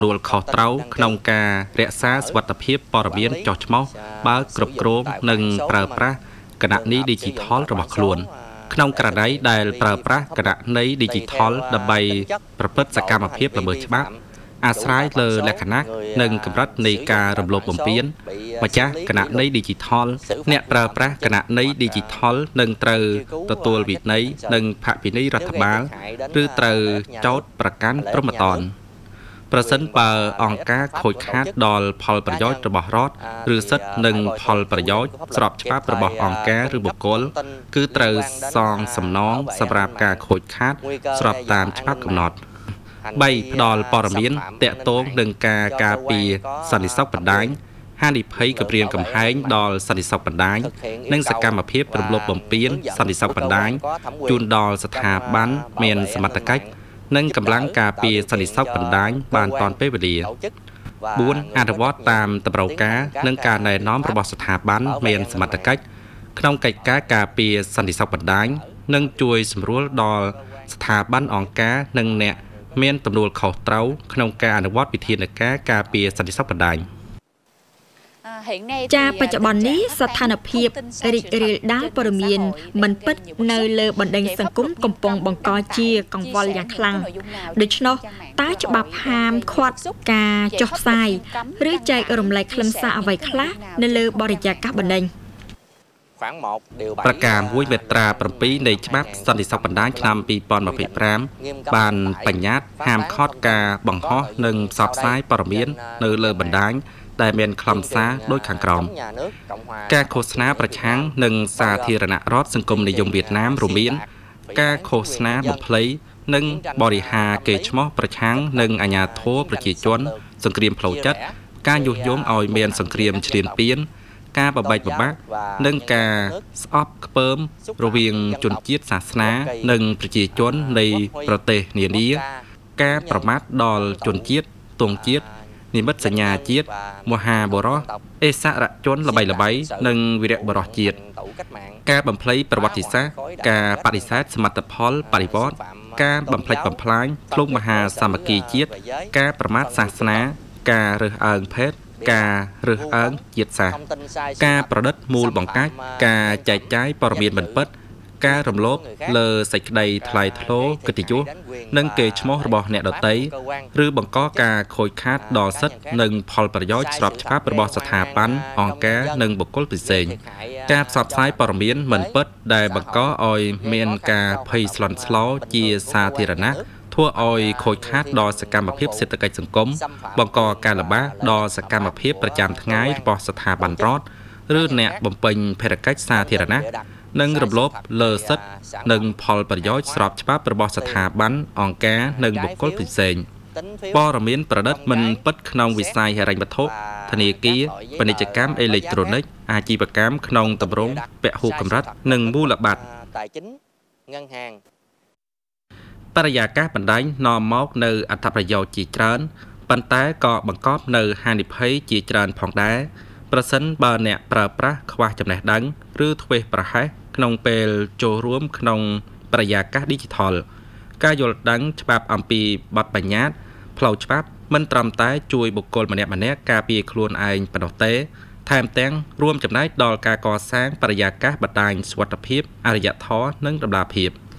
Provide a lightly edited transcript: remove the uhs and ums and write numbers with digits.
ដួលខុសត្រូវក្នុងការរក្សាសុវត្ថិភាពព័ត៌មានចុះឈ្មោះបើគ្រប់គ្រងនិងប្រើប្រាស់គណនី Digital របស់ខ្លួនក្នុងករណីដែលប្រើប្រាស់គណនី Digital ដើម្បីប្រព្រឹត្តសកម្មភាពល្មើសច្បាប់អាស្រ័យលើលក្ខណៈនិងកម្រិតនៃការរំលោភបំពានម្ចាស់គណនី Digital អ្នកប្រើប្រាស់គណនី Digital នឹងត្រូវទទួលវិន័យនិងផាកពិន័យរដ្ឋបាលឬត្រូវចោទប្រកាន់ព្រហ្មទណ្ឌប្រសិនបើអង្គការខូចខាតដល់ផលប្រយោជន៍របស់រដ្ឋឬសិទ្ធិនិងផលប្រយោជន៍ស្របច្បាប់របស់អង្គការឬបុគ្គលគឺត្រូវសងសំណងសម្រាប់ការខូចខាតស្របតាមច្បាប់កំណត់ 3. ផ្ដល់ព័ត៌មានតាក់ទងនឹងការការពារសន្តិសុខបណ្ដាញហានិភ័យគម្រាមកំហែងដល់សន្តិសុខបណ្ដាញនិងសកម្មភាពរំលោភបំពានសន្តិសុខបណ្ដាញជូនដល់ស្ថាប័នមានសមត្ថកិច្ចនិងកម្លាំងការពារសន្តិសុខបណ្ដាញបានទាន់ពេលវេលា 4. អនុវត្តតាមតម្រូវការនិងការណែនាំរបស់ស្ថាប័នមានសមត្ថកិច្ចក្នុងកិច្ចការការពារសន្តិសុខបណ្ដាញនិងជួយសម្រួលដល់ស្ថាប័នអង្គការនិងអ្នកមានទំនួលខុសត្រូវក្នុងការអនុវត្តវិធានការការពារសន្តិសុខបណ្ដាញចាបច្ចុប្បន្ននេះស្ថានភាពរីករាលដាលព័ត៌មានមិនពិតនៅលើបណ្ដាញសង្គមកំពុងបង្កជាកង្វល់យ៉ាងខ្លាំងដូច្នោះតើច្បាប់ហាមឃាត់ការចុះផ្សាយឬចែករំលែកខ្លឹមសារអ្វីខ្លះនៅលើបរិយាកាសបណ្ដាញ ប្រការមួយមាត្រា 7 នៃច្បាប់សន្តិសុខបណ្ដាញឆ្នាំ 2025 បានបញ្ញត្តិហាមឃាត់ការបង្ហោះនិងផ្សព្វផ្សាយព័ត៌មាននៅលើបណ្ដាញដែលមានខ្លឹមសារដូចខាងក្រោមការឃោសនាប្រឆាំងនឹងសាធារណរដ្ឋសង្គមនិយមវៀតណាមរួមមានការឃោសនាបំភ្លៃនិងបរិហាកេរ្តិ៍ឈ្មោះប្រឆាំងនឹងអាញាធរប្រជាជនសង្គ្រាមផ្លូវចិត្តការញុះញង់ឲ្យមានសង្គ្រាមឈ្លានពានការបបែកបបាក់និងការស្អប់ខ្ពើមរវាងជនជាតិសាសនានិងប្រជាជននៃប្រទេសនានាការប្រមាថដល់ជនជាតិទង់ជាតិនិមិត្តសញ្ញាជាតិមហាបរោះអេសរជនល្បីៗនិងវីរបុរសជាតិការបំភ្លៃប្រវត្តិសាស្ត្រការបដិសេធសមិទ្ធផលបដិវត្តន៍ការបំភ្លេចបំផ្លាញភ្លុងមហាសាមគ្គីជាតិការប្រមាថសាសនាការរើសអើងភេទការរើសអើងជាតិសាសន៍ការប្រឌិតមូលបង្កាច់ការចែកចាយព័ត៌មានមិនពិតការរំលោភលើសេចក្តីថ្លៃថ្នូរកិត្តិយសនិងកេរ្តិ៍ឈ្មោះរបស់អ្នកដទៃឬបង្កការខូចខាតដល់សិទ្ធិនិងផលប្រយោជន៍ស្របច្បាប់របស់ស្ថាប័នអង្គការនិងបុគ្គលផ្សេងការផ្សព្វផ្សាយព័ត៌មានមិនពិតដែលបង្កឲ្យមានការភ័យស្លន់ស្លោជាសាធារណៈធ្វើឲ្យខូចខាតដល់សកម្មភាពសេដ្ឋកិច្ចសង្គមបង្កការលំបាកដល់សកម្មភាពប្រចាំថ្ងៃរបស់ស្ថាប័នរដ្ឋឬអ្នកបំពេញភារកិច្ចសាធារណៈនិងរំលោភលើសិទ្ធិនិងផលប្រយោជន៍ស្របច្បាប់របស់ស្ថាប័នអង្គការនិងបុគ្គលផ្សេងព័ត៌មានប្រឌិតមិនពិតក្នុងវិស័យហិរញ្ញវត្ថុធនាគារពាណិជ្ជកម្មអេឡិចត្រូនិកអាជីវកម្មក្នុងទម្រង់ពហុកម្រិតនិងមូលបត្របរិយាកាសបណ្ដាញនាំមកនៅអត្ថប្រយោជន៍ជាច្រើនប៉ុន្តែក៏បង្កប់នៅហានិភ័យជាច្រើនផងដែរប្រសិនបើអ្នកប្រើប្រាស់ខ្វះចំណេះដឹងឬធ្វេសប្រហែសក្នុងពេលចូលរួមក្នុងបរិយាកាស Digital ការយល់ដឹងច្បាប់អំពីបទបញ្ញត្តិផ្លូវច្បាប់មិនត្រឹមតែជួយបុគ្គលម្នាក់ៗការពារខ្លួនឯងប៉ុណ្ណោះទេថែមទាំងរួមចំណែកដល់ការកសាងបរិយាកាសបណ្ដាញសុវត្ថិភាពអរិយធម៌និងតម្លាភាព